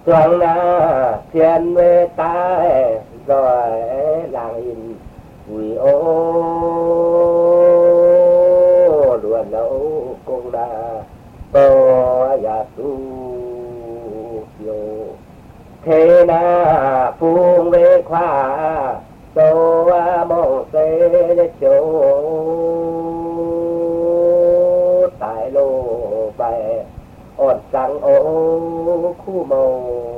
xuân thiên về tai rồi làng in quỷ ô luôn lâu cũng đã to ya tu yo thế na phung về khoa tô mong sẽ chỗ tại lô bài ổn sang ô khu màu